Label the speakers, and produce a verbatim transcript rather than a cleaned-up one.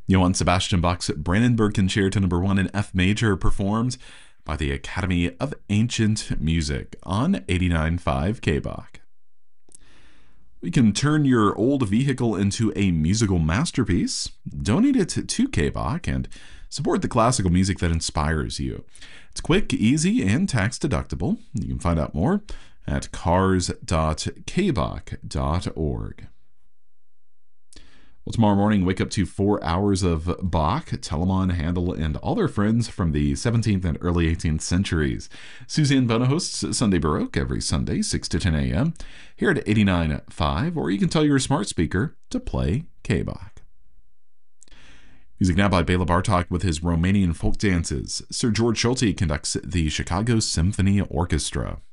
Speaker 1: Johann Sebastian Bach's Brandenburg Concerto number one in F major, performed by the Academy of Ancient Music on eighty-nine point five K B O C. We can turn your old vehicle into a musical masterpiece, donate it to K B O C, and support the classical music that inspires you. It's quick, easy, and tax deductible. You can find out more at cars dot k b o c dot org. Well, tomorrow morning, wake up to four hours of Bach, Telemann, Handel, and all their friends from the seventeenth and early eighteenth centuries. Suzanne Bona hosts Sunday Baroque every Sunday, six to ten a.m. here at eighty-nine point five, or you can tell your smart speaker to play K B O C. Music now by Bela Bartok with his Romanian folk dances. Sir George Solti conducts the Chicago Symphony Orchestra.